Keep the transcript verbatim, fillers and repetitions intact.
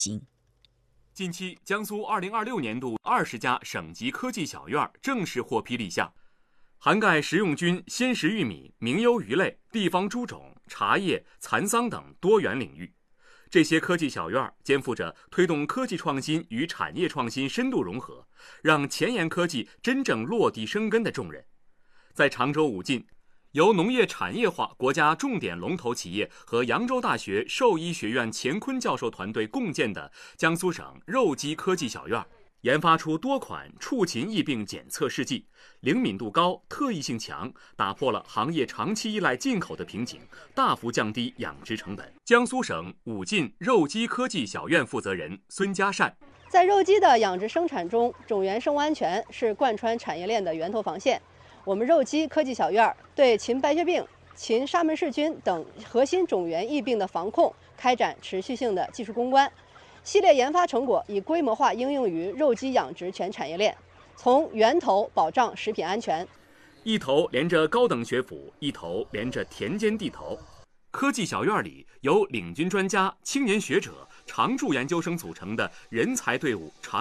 近期，江苏二零二六年度二十家省级科技小院正式获批立项，涵盖食用菌、鲜食玉米、名优鱼类、地方猪种、茶叶、蚕桑等多元领域。这些科技小院肩负着推动科技创新与产业创新深度融合，让前沿科技真正落地生根的重任。在常州武进，由农业产业化国家重点龙头企业和扬州大学兽医学院钱坤教授团队共建的江苏省肉鸡科技小院，研发出多款畜禽疫病检测试剂，灵敏度高、特异性强，打破了行业长期依赖进口的瓶颈，大幅降低养殖成本。江苏省武进肉鸡科技小院负责人孙家善： 在肉鸡的养殖生产中，种源生物安全是贯穿产业链的源头防线。我们肉鸡科技小院对禽白血病、禽沙门氏菌等核心种源疫病的防控开展持续性的技术攻关，系列研发成果已规模化应用于肉鸡养殖全产业链，从源头保障食品安全。 一头连着高等学府，一头连着田间地头。科技小院里由领军专家、青年学者、常驻研究生组成的人才队伍。常